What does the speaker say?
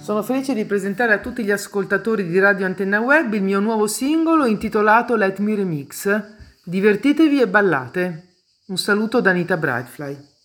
Sono felice di presentare a tutti gli ascoltatori di Radio Antenna Web il mio nuovo singolo intitolato Let Me Remix. Divertitevi e ballate. Un saluto da Anita Brightfly.